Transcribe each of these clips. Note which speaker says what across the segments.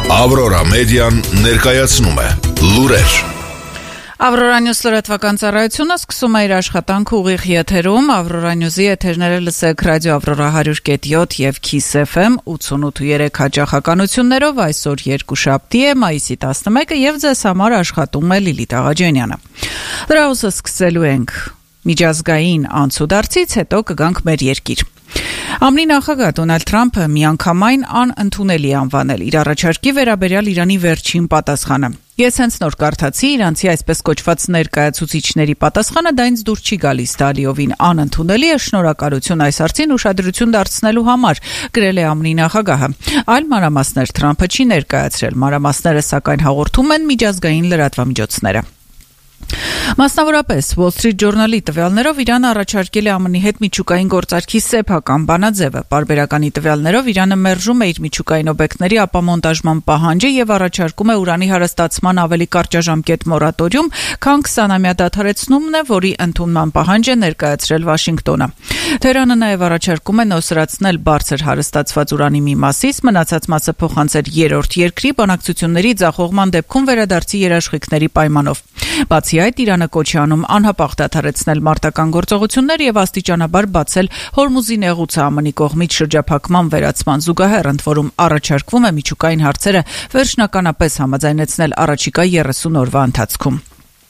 Speaker 1: Ավրորա մեդիան ներկայացնում է լուրեր։
Speaker 2: Ավրորա Նյուզ լրատվական ծառայությունը սկսում է իր աշխատանքը ուղիղ եթերում։ Ավրորա Նյուզի եթերները լսեք ռադիո Ավրորա 100.7 եւ Kiss FM 88.3 հաճախականություններով այսօր երկուշաբթի է, մայիսի 11-ը եւ ձեզ համար աշխատում է Լիլիթ Աղաջանյանը։ Դրաուսը սկսելու ենք միջազգային անցուդարձից, հետո կգանք մեր երկիր։ ԱՄՆ նախագահ Դոնալդ Թրամփը միանգամայն անընդունելի անվանել իր առաջարկի վերաբերյալ Իրանի վերջին պատասխանը։ Ես հենց նոր կարդացի իրանցի այսպես կոչված ներկայացուցիչների պատասխանը, դա ինձ դուր չի գալիս, տալիովին անընդունելի է, շնորհակալություն այս հարցին ուշադրություն դարձնելու համար, գրել է ԱՄՆ նախագահը։ Այլ մանրամասներ Թրամփը չի ներկայացրել, մանրամասները սակայն հաղորդում են միջազգային լրատվամիջոցները։ Մասնավորապես Wall Street Journal-ի տվյալներով Իրանը առաջարկել է ԱՄՆ-ի հետ միջուկային գործարքի սեփական բանաձևը։ Պարբերականի տվյալներով Իրանը մերժում է իր միջուկային օբյեկտների ապամոնտաժման պահանջը եւ առաջարկում է ուրանի հարստացման ավելի կարճաժամկետ մորատորիում, քան 20-ամյա դադարեցումն է, որի ընդունման պահանջ է ներկայացրել Վաշինգտոնը։ Թեհրանը նաեւ առաջարկում է նոսրացնել բարձր հարստացված ուրանի մի մասից, մնացած մասը փոխանցել երրորդ երկրի բանակցությունների ձախողման դեպքում վերադարձի երաշխիքների պայմանով։ Բացի այդ, Իրանը կոչ է անում անհապաղ դադարեցնել մարտական գործողություններ եւ աստիճանաբար բացել Հորմուզի նեղուցը ԱՄՆ-ի կողմից շրջափակման վերացման զուգահեռ, ընդ որում առաջարկվում է միջուկային հարցերը վերջնականապես համաձայնեցնել առաջիկա 30 օրվա ընթացքում։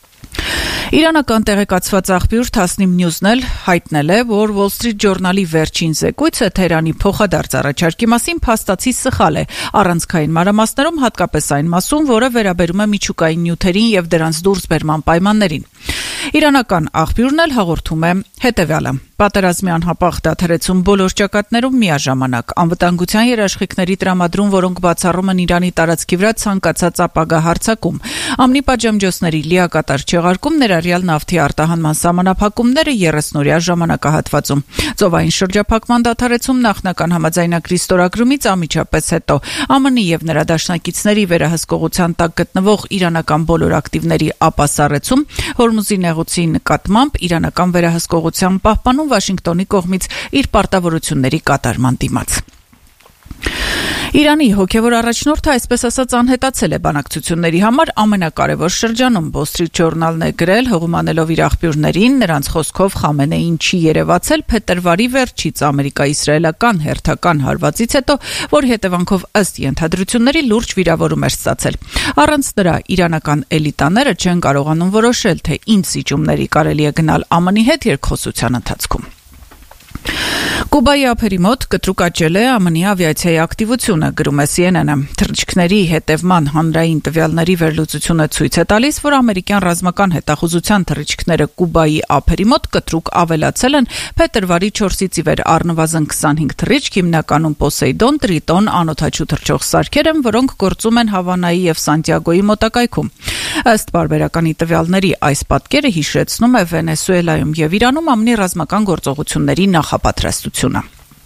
Speaker 2: Իրանական տեղեկացված աղբյուր Tasnim News-ն էլ հայտնել է, որ Wall Street Journal-ի վերջին զեկույցը Թեհրանի փոխադարձ առաջարկի մասին փաստացի սխալ է, առանցքային մանրամասներում հատկապես այն մասում, որը վերաբերում է միջուկային նյութերին եւ դրանց դուրսբերման պայմաններին։ Իրանական աղբյուրն էլ հաղորդում է հետեւյալը. Պատերազմի անհապաղ դադարեցում բոլոր ճակատներում միաժամանակ, անվտանգության երաշխիքների տրամադրում, որոնք բացառում են Իրանի տարածքի վրա ցանկացած ապագա հարձակում, ԱՄՆ պատժամիջոցների լիակատար չեղարկում, ներառյալ նավթի արտահանման սահմանափակումները 30-օրյա ժամանակահատվածում, ծովային շրջափակման դադարեցում նախնական համաձայնագրի ստորագրումից անմիջապես հետո, ԱՄՆ եւ նրա դաշնակիցների վերահսկողության տակ գտնվող իրանական բոլոր ակտիվների ապասառեցում, Հորմուզի նեղուցի նկատմամբ իրանական վերահսկողության պահպանում Վաշինգտոնի կողմից իր պարտավորությունների կատարման դիմաց։ Իրանի հոգևոր առաջնորդը այսպես ասած անհետացել է բանակցությունների համար ամենակարևոր շրջանում, Wall Street Journal-ն է գրել, հղումանելով իր աղբյուրներին, նրանց խոսքով Խամենեին չի երևացել փետրվարի վերջից ամերիկա-իսրայելական հերթական հարվածից հետո, որի հետևանքով ըստ ենթադրությունների լուրջ վիրավորում էր ստացել։ Առանց նրա իրանական էլիտաները չեն կարողանում որոշել, թե ինչ սիճումների կարելի է գնալ ԱՄՆ-ի հետ երկխոսության ընթացքում։ Կուբայի ափերի մոտ կտրուկ աճել է ԱՄՆ-ի ավիացիայի ակտիվությունը, գրում է CNN-ը։ Թռիչքների հետևման հանրային տվյալների վերլուծությունը ցույց է տալիս, որ ամերիկյան ռազմական հետախուզության թռիչքները Կուբայի ափերի մոտ կտրուկ ավելացել են փետրվարի 4-ից ի վեր առնվազն 25 թռիչք, հիմնականում Պոսեյդոն, Տրիտոն անօդաչու թռչող սարքեր են, որոնք գործում են Հավանայի եւ Սանտիագոյի մոտակայքում։ Ըստ պարբերականի տվյալների այս պատկերը հիշեցնում է Վենեսուելայում եւ Իրանում ԱՄՆ-ի ռազմական գործողությունների նախապատրաստությունը։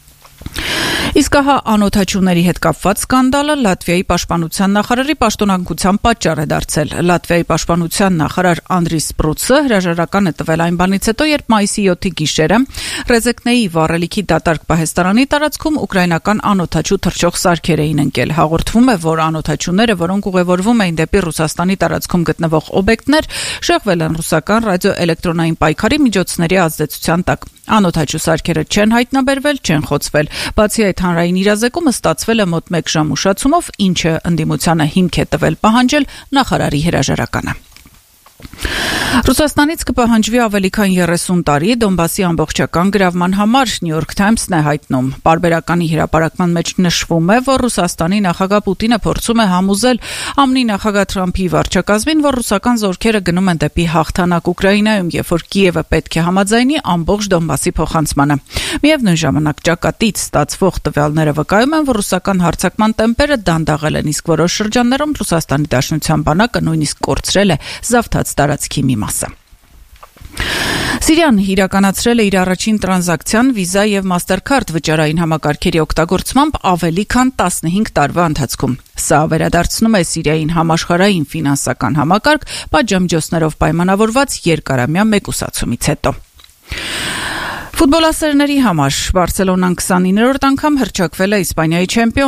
Speaker 2: Իսկ ահա անօդաչուների հետ կապված սկանդալը Լատվիայի պաշտպանության նախարարի պաշտոնանկության պատճառ է դարձել։ Լատվիայի պաշտպանության նախարար Անդրիս Սպրուցը հրաժարական է տվել այն բանից հետո, երբ մայիսի 7-ի գիշերը Ռեզեկնեի վառելիքի դատարկ պահեստարանի տարածքում ուկրաինական անօդաչու թռչող սարքեր էին ընկել։ Հաղորդվում է, որ անօդաչուները, որոնք ուղևորվում էին դեպի Ռուսաստանի տարածքում գտնվող օբյեկտներ, շեղվել են ռուսական ռադիոէլեկտրոնային պայքարի միջոցների ազդեցության տակ։ Անօդաչու սարքերը չեն հայտնաբերվել, չեն խոցվել։ Բացի այդ, հանրային իրազեկումը ստացվել է մոտ 1 ժամ ուշացումով, ինչը ընդդիմությանը հիմք է տվել պահանջել նախարարի հրաժարականը։ Ռուսաստանից կպահանջվի ավելի քան 30 տարի Դոնբասի ամբողջական գրավման համար, New York Times-ն է հայտնում։ Պարբերականի հրապարակման մեջ նշվում է, որ Ռուսաստանի նախագահ Պուտինը փորձում է համոզել ԱՄՆ նախագահ Թրամփի վարչակազմին, որ ռուսական զորքերը գնում են դեպի հաղթանակ Ուկրաինայում, երբ որ Կիևը պետք է համաձայնի ամբողջ Դոնբասի փոխանցմանը։ Միևնույն ժամանակ ճակատից ստացվող տվյալները վկայում են, որ ռուսական հարձակման տեմպերը դանդաղել են, իսկ որոշ շրջաններում Ռուսաստանի Դաշնության բանակը նույնիսկ կորցրել է զավթած տարածքի մի մասը։ Սիրիան իրականացրել է իր առաջին տրանզակցիան Visa եւ Mastercard վճարային համակարգերի օգտագործմամբ ավելի քան 15 տարվա ընթացքում։ Սա վերադարձնում է Սիրիային համաշխարհային ֆինանսական համակարգ պատժամիջոցներով պայմանավորված երկարամյա մեկուսացումից հետո։ Ֆուտբոլասերների համար Բարսելոնան 29-րդ անգամ հռչակվել է Իսպանիայի չեմպիոն